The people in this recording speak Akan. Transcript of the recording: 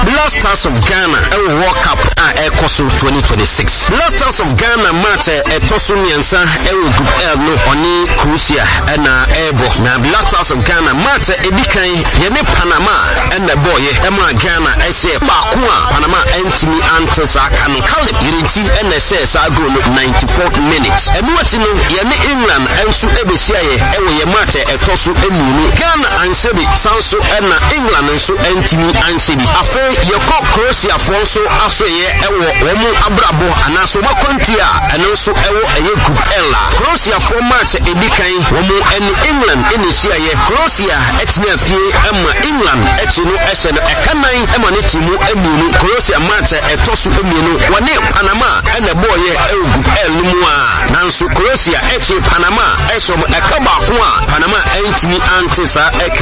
Blasters of Ghana World Cup Ekosu 2026. Blasters of Ghana match Etosu Miensa Group L no Oni Crucia and Ebo. Na Blasters of Ghana match Edikan Yene Panama and the boy Emma Ghana Ese Bakua Panama Antimi Antes Akano Kalip Yiriti and the says I go 94th minutes. And watching Yene England and Su Ebesiaye Ewe Yamate Etosu Emunu Ghana and Sebi Sanso and England and Su Antimi Ansebi. Afe Yoko Croatia Fonso Afeye Ewo Omu Abrabo Anaso Makontia and also Ewo Eye Group Ella. Croatia for match Edikan Omu and England Initiaye Croatia Etnefie Emma England Etino Esen Ekanai Emanetimu Emunu Croatia match Etosu Emunu Wane Panama and the boy Ewo Group Elumwa Nansu Croatia Eche Panama Esom Ekaba Kwa Panama Antimi Antesa Eke